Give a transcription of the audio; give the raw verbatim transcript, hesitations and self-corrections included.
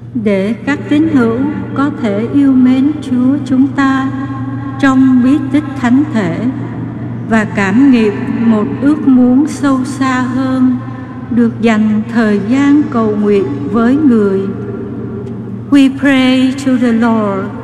để các tín hữu có thể yêu mến Chúa chúng ta trong bí tích thánh thể và cảm nghiệm một ước muốn sâu xa hơn được dành thời gian cầu nguyện với người. We pray to the Lord